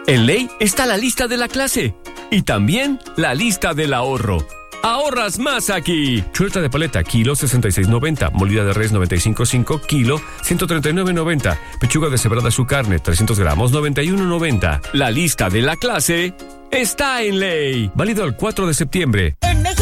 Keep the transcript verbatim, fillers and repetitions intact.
En Ley está la lista de la clase y también la lista del ahorro. ¡Ahorras más aquí! Chuleta de paleta, kilo sesenta y seis noventa. Molida de res noventa y cinco punto cinco, kilo ciento treinta y nueve noventa. Pechuga deshebrada su carne, trescientos gramos, noventa y uno noventa. La lista de la clase está en Ley. Válido el cuatro de septiembre. En México